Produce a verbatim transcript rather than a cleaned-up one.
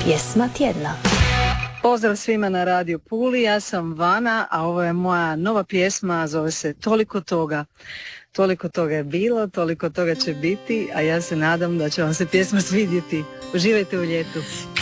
Pjesma tjedna. Pozdrav svima na Radio Puli, ja sam Vana, a ovo je moja nova pjesma, zove se Toliko toga. Toliko toga je bilo, toliko toga će biti, a ja se nadam da će vam se pjesma svidjeti. Uživajte u ljetu.